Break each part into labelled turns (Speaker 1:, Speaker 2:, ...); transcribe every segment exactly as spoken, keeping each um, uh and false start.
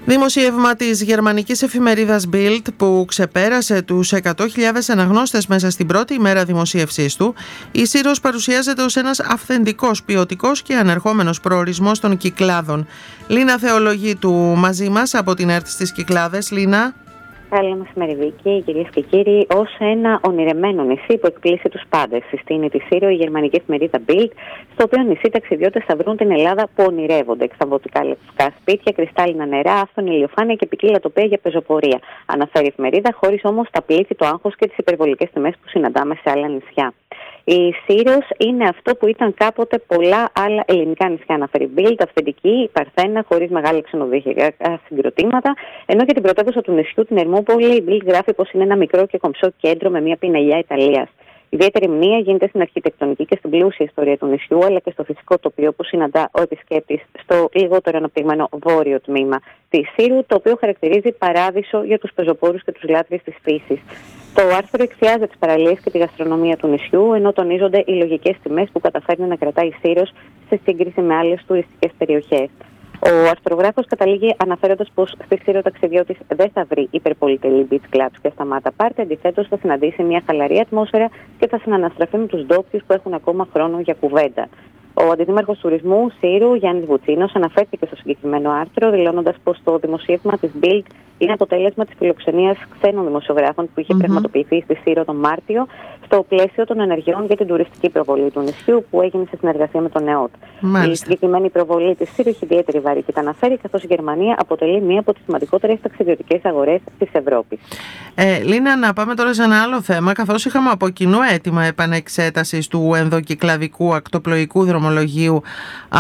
Speaker 1: Δημοσίευμα της γερμανικής εφημερίδας Bild που ξεπέρασε τους εκατό χιλιάδες αναγνώστες μέσα στην πρώτη ημέρα δημοσίευσής του, η Σύρος παρουσιάζεται ως ένας αυθεντικός, ποιοτικός και ανερχόμενος προορισμός των Κυκλάδων. Λίνα Θεολογίτου μαζί μας από την ΕΡΤ στις Κυκλάδες. Λίνα.
Speaker 2: Καλή μεσημέρι, Βίκη, κυρίες και κύριοι. Ως ένα ονειρεμένο νησί που εκπλήσει τους πάντες, συστήνει τη Σύρο η γερμανική εφημερίδα Bild, στο οποίο νησί ταξιδιώτες θα βρουν την Ελλάδα που ονειρεύονται. Εξαμβωτικά λευκά σπίτια, κρυστάλλινα νερά, άφθονη ηλιοφάνεια και ποικίλα τοπία για πεζοπορία. Αναφέρει η εφημερίδα, χωρίς όμως τα πλήθη, το άγχος και τις υπερβολικές τιμές που συναντάμε σε άλλα νησιά. Η Σύρος είναι αυτό που ήταν κάποτε πολλά άλλα ελληνικά νησιά, αναφέρει Bild, αυθεντική, παρθένα, χωρίς μεγάλα ξενοδοχειακά συγκροτήματα, ενώ και την πρωτεύουσα του νησιού, την Ερμούπολη, η Bild γράφει πως είναι ένα μικρό και κομψό κέντρο με μια πινελιά Ιταλίας. Ιδιαίτερη μνήμα γίνεται στην αρχιτεκτονική και στην πλούσια ιστορία του νησιού, αλλά και στο φυσικό τοπίο που συναντά ο επισκέπτης στο λιγότερο αναπτυγμένο βόρειο τμήμα της Σύρου, το οποίο χαρακτηρίζει παράδεισο για τους πεζοπόρους και τους λάτρεις της φύσης. Το άρθρο εξιάζει τις παραλίες και τη γαστρονομία του νησιού, ενώ τονίζονται οι λογικές τιμές που καταφέρνει να κρατάει η Σύρος σε σύγκριση με άλλες τουριστικές περιοχές. Ο αρθρογράφος καταλήγει αναφέροντας πως στη Σύρο ταξιδιώτης δεν θα βρει υπερπολιτελή beach clubs και σταμάτα πάρτι, αντιθέτως θα συναντήσει μια χαλαρή ατμόσφαιρα και θα συναναστραφεί με τους ντόπιους που έχουν ακόμα χρόνο για κουβέντα. Ο αντιδήμαρχος τουρισμού Σύρου, Γιάννης Βουτσίνος, αναφέρθηκε στο συγκεκριμένο άρθρο, δηλώνοντας πως το δημοσίευμα της Bild είναι αποτέλεσμα της φιλοξενίας ξένων δημοσιογράφων που είχε mm-hmm. πραγματοποιηθεί στη Σύρο τον Μάρτιο, στο πλαίσιο των ενεργειών για την τουριστική προβολή του νησιού που έγινε σε συνεργασία με τον ΕΟΤ. Η συγκεκριμένη προβολή της Σύρου έχει ιδιαίτερη βαρύτητα, αναφέρει, καθώς η Γερμανία αποτελεί μία από τις σημαντικότερες ταξιδιωτικές αγορές της Ευρώπης.
Speaker 1: Ε, Λίνα, να πάμε τώρα σε ένα άλλο θέμα, καθώς είχαμε από κοινού αίτημα επανεξέτασης του ενδοκυκλαδικού ακτοπλοϊκού δρομολογίου α,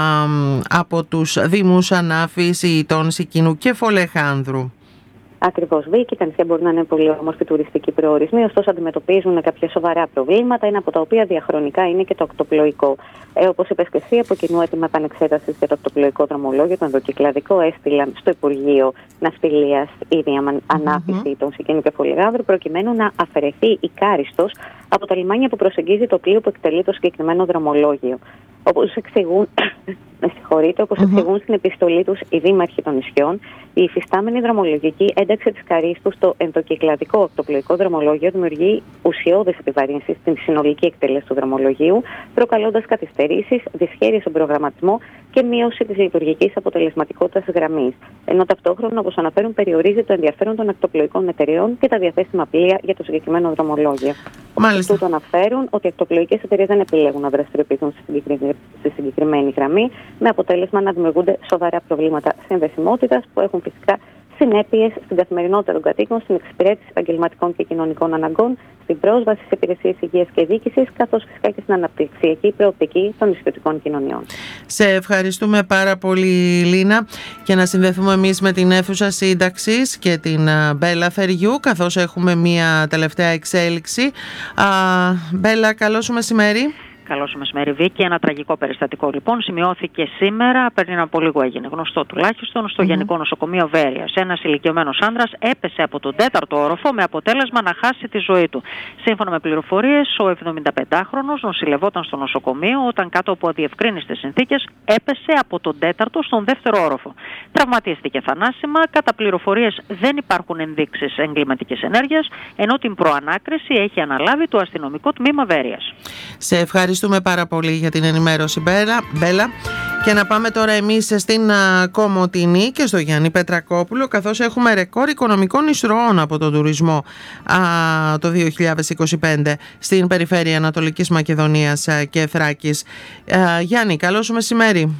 Speaker 1: από τους Δήμους Ανάφης, Ιτών, Σικίνου και Φολεχάνδρου.
Speaker 2: Ακριβώς, Βίκη. Τα νησιά μπορεί να είναι πολύ όμορφοι τουριστικοί προορισμοί, ωστόσο αντιμετωπίζουν κάποια σοβαρά προβλήματα, ένα από τα οποία διαχρονικά είναι και το ακτοπλοϊκό. Ε, όπως είπες και εσύ, από κοινού έτοιμα επανεξέτασης για το ακτοπλοϊκό δρομολόγιο, το ενδοκυκλαδικό, έστειλαν στο Υπουργείο Ναυτιλίας η Ανάφηση mm-hmm. των Σικίνου και Φολεγάνδρου, προκειμένου να αφαιρεθεί η κάριστος από τα λιμάνια που προσεγγίζει το πλοίο που εκτελεί το συγκεκριμένο δρομολόγιο. Όπως εξηγούν, με συγχωρείτε, όπως mm-hmm. εξηγούν στην επιστολή τους οι δήμαρχοι των νησιών, η υφιστάμενη δρομολογική ένταξη της καρίστου στο ενδοκυκλαδικό ακτοπλοϊκό δρομολόγιο δημιουργεί ουσιώδες επιβαρύνσεις στην συνολική εκτέλεση του δρομολογίου, προκαλώντας καθυστερήσεις, δυσχέρειες στον προγραμματισμό και μείωση της λειτουργικής αποτελεσματικότητας της γραμμής. Ενώ ταυτόχρονα, όπως αναφέρουν, περιορίζει το ενδιαφέρον των ακτοπλοϊκών εταιρεών και τα διαθέσιμα πλοία για το συγκεκριμένο δρομολόγιο. Μάλιστα. Τούτο αναφέρουν ότι οι ακτοπλοϊκές εταιρείες δεν επιλέγουν να δραστηριοποιηθούν στη συγκεκριμένη γραμμή, με αποτέλεσμα να δημιουργούνται σοβαρά προβλήματα συνδεσιμότητας που έχουν φυσικά συνέπειες στην καθημερινότητα των κατοίκων, στην εξυπηρέτηση επαγγελματικών και κοινωνικών αναγκών, στην πρόσβαση σε υπηρεσίες υγείας και διοίκησης, καθώς φυσικά και στην αναπτυξιακή προοπτική των νησιωτικών κοινωνιών.
Speaker 1: Σε ευχαριστούμε πάρα πολύ, Λίνα, και να συνδεθούμε εμείς με την αίθουσα σύνταξης και την Μπέλα Θεριού, καθώς έχουμε μία τελευταία εξέλιξη. Α, Μπέλα, καλό σου μεσημέρι.
Speaker 3: Καλό σου μεσημέρι, Βίκη. Ένα τραγικό περιστατικό λοιπόν σημειώθηκε σήμερα, πριν από λίγο έγινε γνωστό τουλάχιστον, στο mm-hmm. Γενικό Νοσοκομείο Βέρειας. Ένας ηλικιωμένος άνδρας έπεσε από τον τέταρτο όροφο με αποτέλεσμα να χάσει τη ζωή του. Σύμφωνα με πληροφορίες, ο εβδομηνταπεντάχρονος νοσηλευόταν στο νοσοκομείο όταν κάτω από αδιευκρίνιστες συνθήκες έπεσε από τον τέταρτο στον δεύτερο όροφο. Τραυματίστηκε θανάσιμα. Κατά πληροφορίες δεν υπάρχουν ενδείξεις εγκληματικής ενέργειας, ενώ την προανάκριση έχει αναλάβει το αστυνομικό τμήμα Βέρειας.
Speaker 1: Σε ευχαριστώ. Ευχαριστούμε πάρα πολύ για την ενημέρωση, Μπέλα. Και να πάμε τώρα εμείς στην Κομοτηνή και στο Γιάννη Πετρακόπουλο, καθώς έχουμε ρεκόρ οικονομικών εισρωών από τον τουρισμό α, το δύο χιλιάδες είκοσι πέντε στην περιφέρεια Ανατολικής Μακεδονίας και Θράκης. Α, Γιάννη, καλό σου μεσημέρι.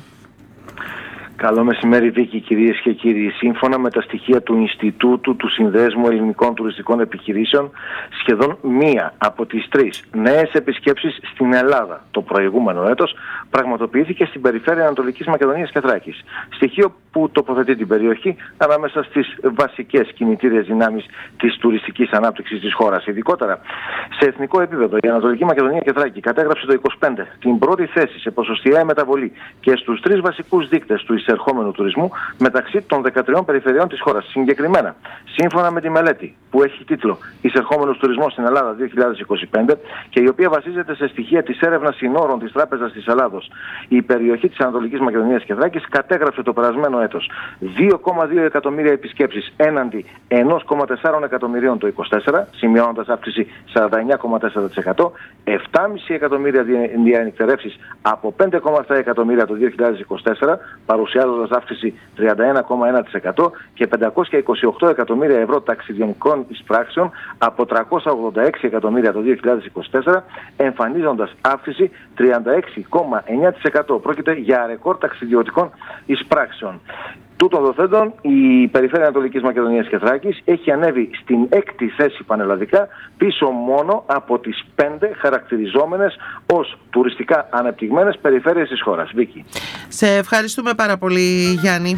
Speaker 4: Καλό μεσημέρι, Βίκη, κυρίες και κύριοι. Σύμφωνα με τα στοιχεία του Ινστιτούτου του Συνδέσμου Ελληνικών Τουριστικών Επιχειρήσεων, σχεδόν μία από τις τρεις νέες επισκέψεις στην Ελλάδα το προηγούμενο έτος πραγματοποιήθηκε στην περιφέρεια Ανατολικής Μακεδονίας και Θράκης. Στοιχείο που τοποθετεί την περιοχή ανάμεσα στις βασικές κινητήριες δυνάμεις της τουριστικής ανάπτυξης της χώρας. Ειδικότερα, σε εθνικό επίπεδο, η Ανατολική Μακεδονία και Θράκη κατέγραψε το είκοσι πέντε την πρώτη θέση σε ποσοστιαία μεταβολή και στους τρεις βασικούς δείκτες του εισερχόμενου τουρισμού μεταξύ των δεκατριών περιφερειών της χώρας. Συγκεκριμένα, σύμφωνα με τη μελέτη που έχει τίτλο «Εισερχόμενος τουρισμός στην Ελλάδα δύο χιλιάδες είκοσι πέντε» και η οποία βασίζεται σε στοιχεία της έρευνας συνόρων της Τράπεζας της Ελλάδος, η περιοχή της Ανατολικής Μακεδονίας και Θράκης κατέγραψε το περασμένο έτος. δύο κόμμα δύο εκατομμύρια επισκέψεις έναντι ένα κόμμα τέσσερα εκατομμυρίων το είκοσι τέσσερα, σημειώνοντας αύξηση σαράντα εννέα κόμμα τέσσερα τοις εκατό, επτά κόμμα πέντε εκατομμύρια διανυκτερεύσεις από πέντε κόμμα επτά εκατομμύρια το δύο χιλιάδες είκοσι τέσσερα, παρουσιάζοντας αύξηση τριάντα ένα κόμμα ένα τοις εκατό και πεντακόσια είκοσι οκτώ εκατομμύρια ευρώ ταξιδιωτικών εισπράξεων από τριακόσια ογδόντα έξι εκατομμύρια το δύο χιλιάδες είκοσι τέσσερα, εμφανίζοντας αύξηση τριάντα έξι κόμμα εννέα τοις εκατό. Πρόκειται για ρεκόρ ταξιδιωτικών εισπράξεων. Τούτων δοθέντων, η Περιφέρεια Ανατολικής Μακεδονίας και Θράκης έχει ανέβει στην έκτη θέση πανελλαδικά, πίσω μόνο από τις πέντε χαρακτηριζόμενες ως τουριστικά ανεπτυγμένες περιφέρειες της χώρας. Βίκη.
Speaker 1: Σε ευχαριστούμε πάρα πολύ, Γιάννη.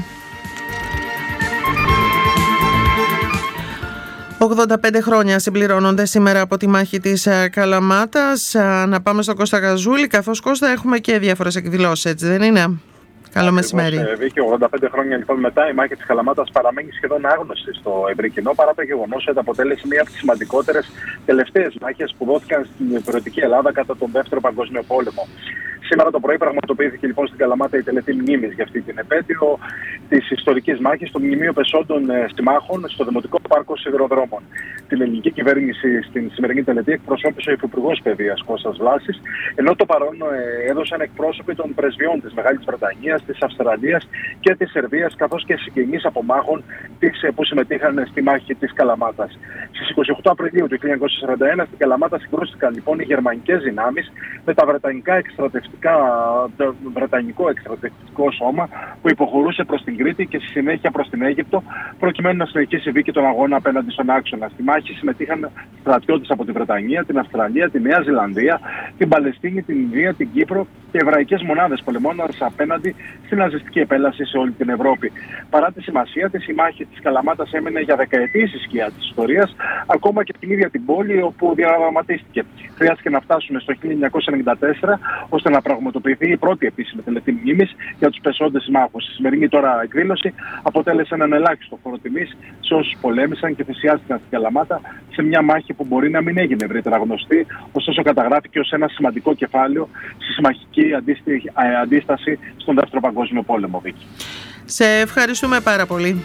Speaker 1: ογδόντα πέντε χρόνια συμπληρώνονται σήμερα από τη μάχη της Καλαμάτας. Να πάμε στον Κώστα Γαζούλη, καθώς, Κώστα, έχουμε και διάφορες εκδηλώσεις, έτσι δεν είναι? Καλό μεσημέρι.
Speaker 5: Βίκυ, ογδόντα πέντε χρόνια λοιπόν μετά, η μάχη της Καλαμάτας παραμένει σχεδόν άγνωστη στο ευρύ κοινό, παρά το γεγονός ότι αποτέλεσε μία από τις σημαντικότερες τελευταίες μάχες που δόθηκαν στην υπηρετική Ελλάδα κατά τον Δεύτερο Παγκόσμιο Πόλεμο. Σήμερα το πρωί πραγματοποιήθηκε λοιπόν στην Καλαμάτα η τελετή μνήμης για αυτή την επέτειο της ιστορικής μάχης στο Μνημείο Πεσόντων Συμμάχων στο Δημοτικό Πάρκο Σιδηροδρόμων. Την ελληνική κυβέρνηση στην σημερινή τελετή εκπροσώπησε ο Υφυπουργός Παιδείας Κώστας Βλάσης, ενώ το παρόν έδωσαν εκπρόσωποι των πρεσβειών της Μεγάλης Βρετανίας, της Αυστραλίας και της Σερβίας, καθώς και συγγενείς απομάχων που συμμετείχαν στη μάχη της Καλαμάτας. Στις είκοσι οκτώ Απριλίου του χίλια εννιακόσια σαράντα ένα στην Καλαμάτα συγκρούστηκαν λοιπόν οι γερμανικές δυνάμεις με τα βρετανικά εκστρατευτικά, το βρετανικό εκστρατευτικό σώμα που υποχωρούσε προς την Κρήτη και στη συνέχεια προς την Αίγυπτο, προκειμένου να συνεχίσει βίκη τον αγώνα απέναντι στον άξονα. Στη μάχη συμμετείχαν στρατιώτες από τη Βρετανία, την Αυστραλία, τη Νέα Ζηλανδία, την Παλαιστίνη, την Ινδία, την Κύπρο και εβραϊκές μονάδες πολεμώντας απέναντι στην ναζιστική επέλαση σε όλη την Ευρώπη. Παρά τη σημασία της, η μάχη της Καλαμάτας έμενε για δεκαετίες η σκιά της ιστορίας, ακόμα και την ίδια την πόλη όπου διαδραματίστηκε. Χρειάστηκε να φτάσουμε στο χίλια εννιακόσια ενενήντα τέσσερα ώστε να πραγματοποιηθεί η πρώτη επίσημη τελετή μνήμης για τους πεσόντες συμμάχους. Η σημερινή τώρα εκδήλωση αποτέλεσε έναν ελάχιστο φόρο τιμής σε όσους πολέμησαν και θυσιάστηκαν στην Καλαμάτα σε μια μάχη που μπορεί να μην έγινε ευρύτερα γνωστή, ωστόσο καταγράφηκε ως ένα σημαντικό κεφάλαιο στη συμμαχική αντίσταση στον Δεύτερο Παγκόσμιο Πόλεμο. Βίκυ.
Speaker 1: Σε ευχαριστούμε πάρα πολύ.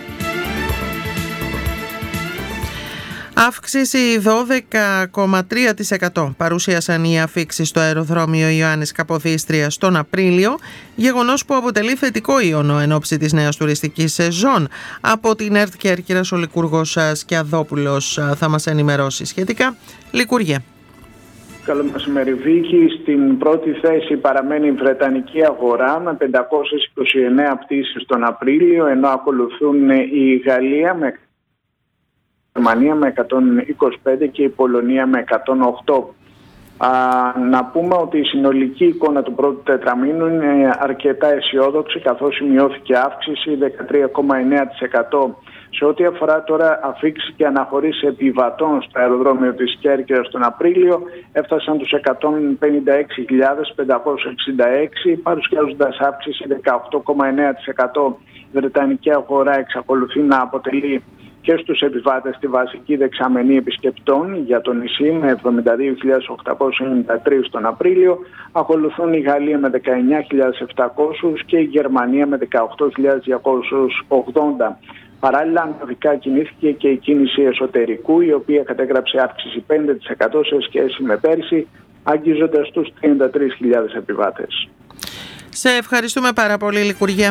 Speaker 1: Αύξηση δώδεκα κόμμα τρία τοις εκατό παρουσίασαν οι αφίξεις στο αεροδρόμιο Ιωάννης Καποδίστριας τον Απρίλιο, γεγονός που αποτελεί θετικό ιονό εν ώψη της νέας τουριστικής σεζόν. Από την ΕΡΤ Κέρκυρας ο Λικουργός Σκιαδόπουλος θα μας ενημερώσει σχετικά. Λικουργέ.
Speaker 6: Καλό μεσημέρι, Βίκυ. Στην πρώτη θέση παραμένει η Βρετανική αγορά με πεντακόσιες είκοσι εννέα πτήσεις τον Απρίλιο, ενώ ακολουθούν η Γαλλία με η Γερμανία με εκατόν είκοσι πέντε και η Πολωνία με εκατόν οκτώ. Α, να πούμε ότι η συνολική εικόνα του πρώτου τετραμήνου είναι αρκετά αισιόδοξη, καθώς σημειώθηκε αύξηση δεκατρία κόμμα εννέα τοις εκατό. Σε ό,τι αφορά τώρα αφίξεις και αναχωρήσεις επιβατών στο αεροδρόμιο της Κέρκυρας τον Απρίλιο, έφτασαν τους εκατόν πενήντα έξι χιλιάδες πεντακόσιους εξήντα έξι, παρουσιάζοντας αύξηση δεκαοκτώ κόμμα εννέα τοις εκατό. Η Βρετανική αγορά εξακολουθεί να αποτελεί και στους επιβάτες τη βασική δεξαμενή επισκεπτών για το νησί με εβδομήντα δύο χιλιάδες οκτακόσιους ενενήντα τρία τον Απρίλιο. Ακολουθούν η Γαλλία με δεκαεννέα χιλιάδες επτακόσιους και η Γερμανία με δεκαοκτώ χιλιάδες διακόσιους ογδόντα. Παράλληλα, ανωδικά κινήθηκε και η κίνηση εσωτερικού, η οποία κατέγραψε αύξηση πέντε τοις εκατό σε σχέση με πέρσι, αγγίζοντας τους τριάντα τρεις χιλιάδες επιβάτες.
Speaker 1: Σε ευχαριστούμε πάρα πολύ, Λικουργέ.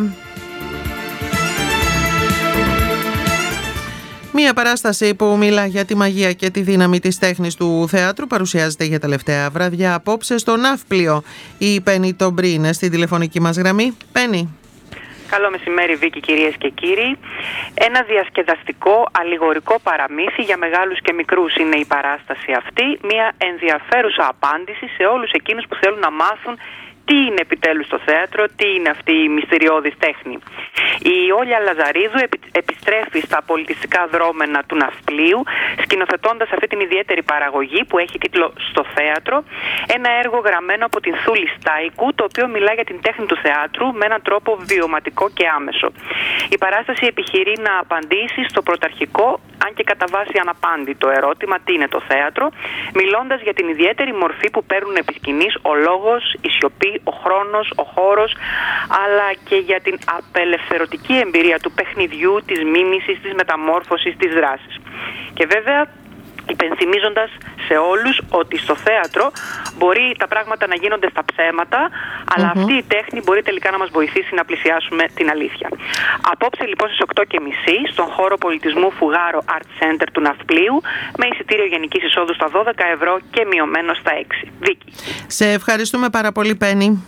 Speaker 1: Μία παράσταση που μιλά για τη μαγεία και τη δύναμη της τέχνης του θεάτρου παρουσιάζεται για τελευταία βράδια απόψε στο Ναύπλιο. Η Πέννη Τομπρή είναι στην τηλεφωνική μας γραμμή. Πέννη.
Speaker 7: Καλό μεσημέρι, Βίκυ, κυρίες και κύριοι. Ένα διασκεδαστικό, αλληγορικό παραμύθι για μεγάλους και μικρούς είναι η παράσταση αυτή. Μια ενδιαφέρουσα απάντηση σε όλους εκείνους που θέλουν να μάθουν τι είναι επιτέλους το θέατρο, τι είναι αυτή η μυστηριώδης τέχνη. Η Όλια Λαζαρίδου επιστρέφει στα πολιτιστικά δρόμενα του Ναυπλίου, σκηνοθετώντας αυτή την ιδιαίτερη παραγωγή που έχει τίτλο «Στο θέατρο», ένα έργο γραμμένο από την Θούλη Στάικου, το οποίο μιλά για την τέχνη του θεάτρου με έναν τρόπο βιωματικό και άμεσο. Η παράσταση επιχειρεί να απαντήσει στο πρωταρχικό, αν και κατά βάση αναπάντητο ερώτημα τι είναι το θέατρο, μιλώντας για την ιδιαίτερη μορφή που παίρνουν επί σκηνής ο λόγος, η σιωπή, πόλη, ο χρόνος, ο χώρος, αλλά και για την απελευθερωτική εμπειρία του παιχνιδιού, της μίμησης, της μεταμόρφωσης, της δράσης. Και βέβαια, υπενθυμίζοντας σε όλους ότι στο θέατρο μπορεί τα πράγματα να γίνονται στα ψέματα, αλλά mm-hmm. αυτή η τέχνη μπορεί τελικά να μας βοηθήσει να πλησιάσουμε την αλήθεια. Απόψε λοιπόν στις οκτώ και μισή στον χώρο πολιτισμού Φουγάρο Art Center του Ναυπλίου, με εισιτήριο γενικής εισόδου στα δώδεκα ευρώ και μειωμένο στα έξι. Βίκη.
Speaker 1: Σε ευχαριστούμε πάρα πολύ, Πέννη.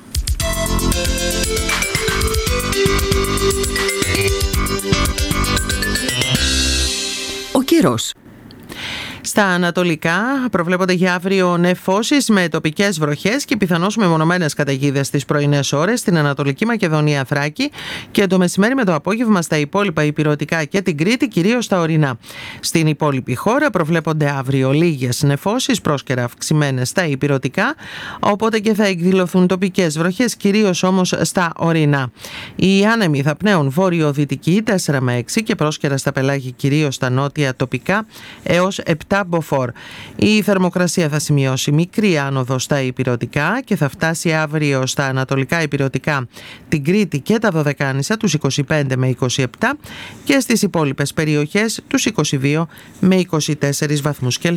Speaker 8: Ο καιρός.
Speaker 1: Στα ανατολικά προβλέπονται για αύριο νεφώσεις με τοπικές βροχές και πιθανώς μεμονωμένες καταιγίδες στις πρωινές ώρες στην Ανατολική Μακεδονία, Θράκη, και το μεσημέρι με το απόγευμα στα υπόλοιπα ηπειρωτικά και την Κρήτη, κυρίως στα ορεινά. Στην υπόλοιπη χώρα προβλέπονται αύριο λίγες νεφώσεις, πρόσκαιρα αυξημένες στα ηπειρωτικά, οπότε και θα εκδηλωθούν τοπικές βροχές, κυρίως όμως στα ορεινά. Οι άνεμοι θα πνέουν βόρειο-δυτικοί τέσσερα με έξι και πρόσκαιρα στα πελάγη, κυρίως στα νότια τοπικά, έως επτά μποφόρ. Η θερμοκρασία θα σημειώσει μικρή άνοδο στα ηπειρωτικά και θα φτάσει αύριο στα ανατολικά ηπειρωτικά, την Κρήτη και τα Δωδεκάνησα τους είκοσι πέντε με είκοσι επτά και στις υπόλοιπες περιοχές τους είκοσι δύο με είκοσι τέσσερα βαθμούς Κελσίου.